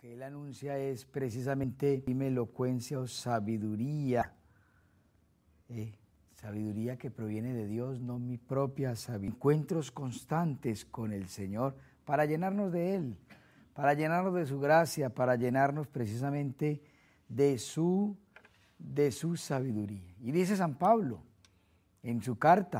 que él anuncia es precisamente elocuencia o sabiduría. Sabiduría que proviene de Dios, no mi propia sabiduría. Encuentros constantes con el Señor para llenarnos de Él, para llenarnos de su gracia, para llenarnos precisamente de su sabiduría. Y dice San Pablo en su carta,